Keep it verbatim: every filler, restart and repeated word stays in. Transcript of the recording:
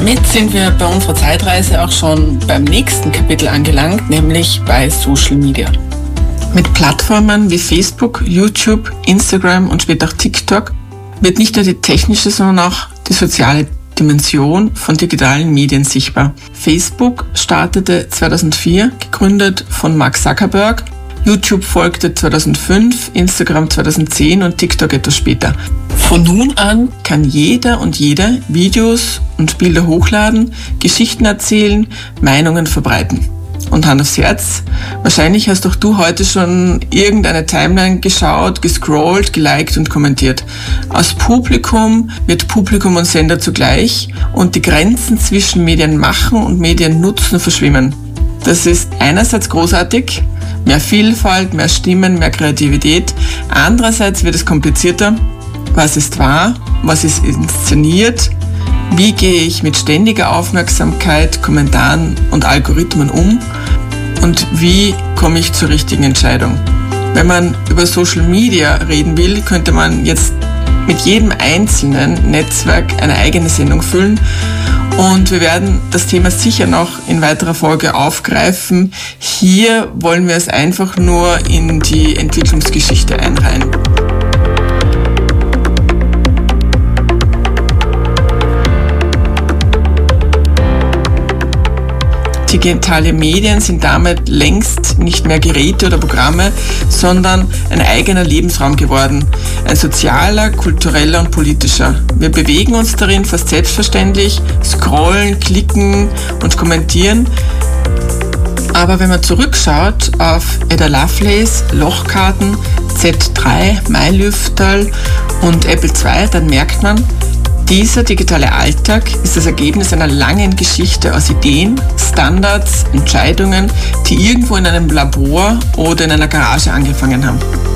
damit sind wir bei unserer Zeitreise auch schon beim nächsten Kapitel angelangt, nämlich bei Social Media. Mit Plattformen wie Facebook, YouTube, Instagram und später auch TikTok wird nicht nur die technische, sondern auch die soziale Dimension von digitalen Medien sichtbar. Facebook startete zweitausendvier, gegründet von Mark Zuckerberg. YouTube folgte zweitausendfünf, Instagram zweitausendzehn und TikTok etwas später. Von nun an kann jeder und jede Videos und Bilder hochladen, Geschichten erzählen, Meinungen verbreiten. Und Hand aufs Herz, wahrscheinlich hast auch du heute schon irgendeine Timeline geschaut, gescrollt, geliked und kommentiert. Aus Publikum wird Publikum und Sender zugleich und die Grenzen zwischen Medienmachen und Mediennutzen verschwimmen. Das ist einerseits großartig, mehr Vielfalt, mehr Stimmen, mehr Kreativität. Andererseits wird es komplizierter. Was ist wahr? Was ist inszeniert? Wie gehe ich mit ständiger Aufmerksamkeit, Kommentaren und Algorithmen um? Und wie komme ich zur richtigen Entscheidung? Wenn man über Social Media reden will, könnte man jetzt mit jedem einzelnen Netzwerk eine eigene Sendung füllen. Und wir werden das Thema sicher noch in weiterer Folge aufgreifen. Hier wollen wir es einfach nur in die Entwicklungsgeschichte einreihen. Digitale Medien sind damit längst nicht mehr Geräte oder Programme, sondern ein eigener Lebensraum geworden. Ein sozialer, kultureller und politischer. Wir bewegen uns darin fast selbstverständlich, scrollen, klicken und kommentieren. Aber wenn man zurückschaut auf Ada Lovelace, Lochkarten, Z drei, Mailüfterl und Apple zwei, dann merkt man, dieser digitale Alltag ist das Ergebnis einer langen Geschichte aus Ideen, Standards, Entscheidungen, die irgendwo in einem Labor oder in einer Garage angefangen haben.